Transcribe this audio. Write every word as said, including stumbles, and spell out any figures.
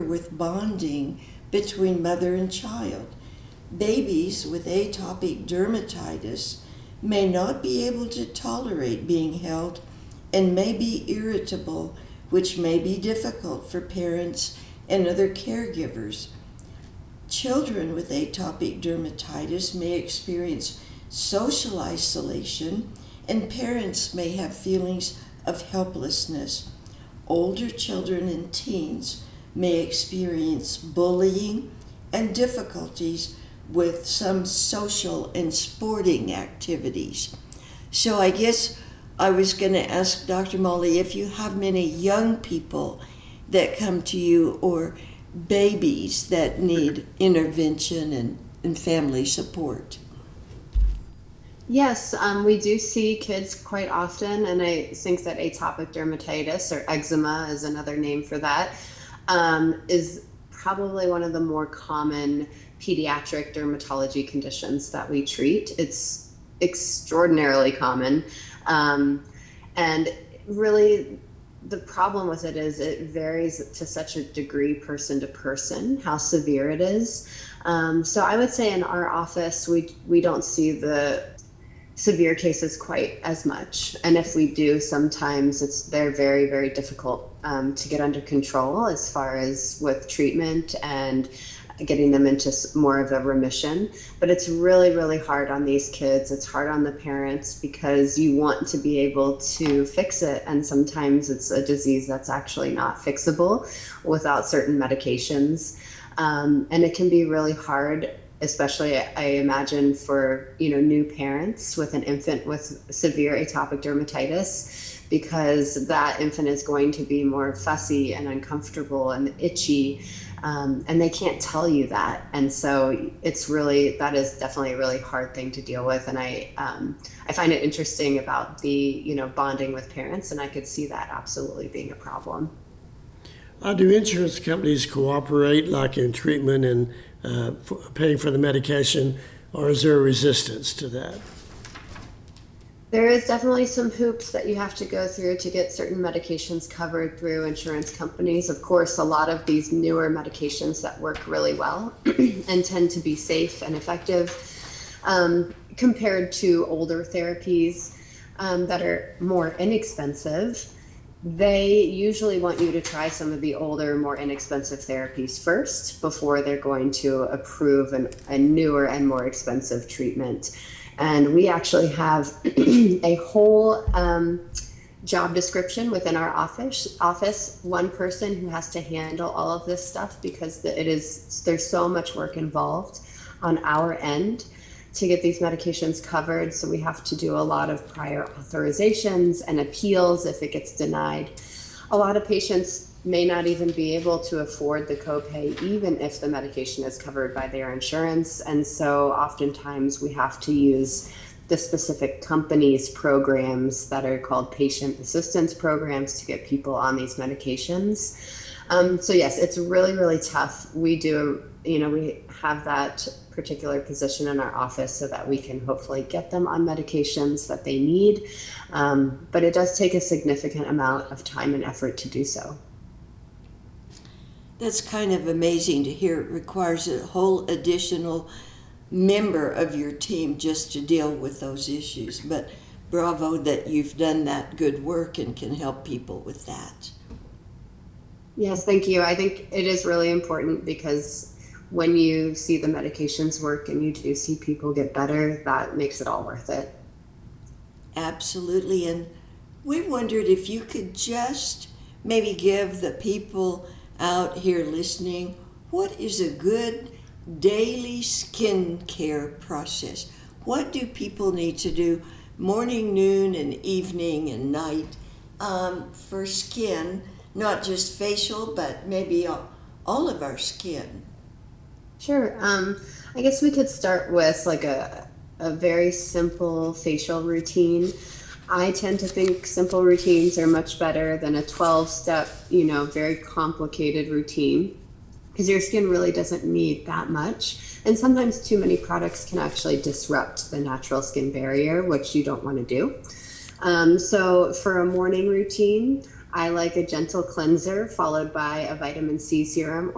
with bonding between mother and child. Babies with atopic dermatitis may not be able to tolerate being held and may be irritable, which may be difficult for parents and other caregivers. Children with atopic dermatitis may experience social isolation, and parents may have feelings of helplessness. Older children and teens may experience bullying and difficulties with some social and sporting activities. So I guess I was going to ask Doctor Molly if you have many young people that come to you or babies that need intervention and, and family support. Yes, um, we do see kids quite often, and I think that atopic dermatitis, or eczema is another name for that, um, is probably one of the more common pediatric dermatology conditions that we treat. It's extraordinarily common, um, and really the problem with it is it varies to such a degree person to person, how severe it is. Um, so I would say in our office, we we don't see the severe cases quite as much. And if we do, sometimes it's they're very, very difficult um, to get under control as far as with treatment and getting them into more of a remission. But it's really, really hard on these kids. It's hard on the parents because you want to be able to fix it. And sometimes it's a disease that's actually not fixable without certain medications. Um, and it can be really hard, especially I imagine for, you know, new parents with an infant with severe atopic dermatitis, because that infant is going to be more fussy and uncomfortable and itchy, um, and they can't tell you that. And so it's really, that is definitely a really hard thing to deal with. And I, um, I find it interesting about the, you know, bonding with parents, and I could see that absolutely being a problem. Uh, do insurance companies cooperate, like in treatment and uh, for paying for the medication, or is there a resistance to that? There is definitely some hoops that you have to go through to get certain medications covered through insurance companies. Of course, a lot of these newer medications that work really well and tend to be safe and effective um, compared to older therapies um, that are more inexpensive. They usually want you to try some of the older, more inexpensive therapies first before they're going to approve an, a newer and more expensive treatment. And we actually have a whole um, job description within our office, office, one person who has to handle all of this stuff, because it is, there's so much work involved on our end to get these medications covered. So we have to do a lot of prior authorizations and appeals if it gets denied. A lot of patients may not even be able to afford the copay, even if the medication is covered by their insurance. And so oftentimes we have to use the specific company's programs that are called patient assistance programs to get people on these medications. Um, so yes, it's really, really tough. We do, you know, we have that particular position in our office so that we can hopefully get them on medications that they need. Um, but it does take a significant amount of time and effort to do so. That's kind of amazing to hear. It requires a whole additional member of your team just to deal with those issues. But bravo that you've done that good work and can help people with that. Yes, thank you. I think it is really important, because when you see the medications work and you do see people get better, that makes it all worth it. Absolutely. And we wondered if you could just maybe give the people out here listening, what is a good daily skincare process? What do people need to do morning, noon, and evening and night um, for skin, not just facial, but maybe all, all of our skin? Sure. Um, I guess we could start with like a, a very simple facial routine. I tend to think simple routines are much better than a twelve-step, you know, very complicated routine, because your skin really doesn't need that much. And sometimes too many products can actually disrupt the natural skin barrier, which you don't want to do. Um, so for a morning routine, I like a gentle cleanser followed by a vitamin C serum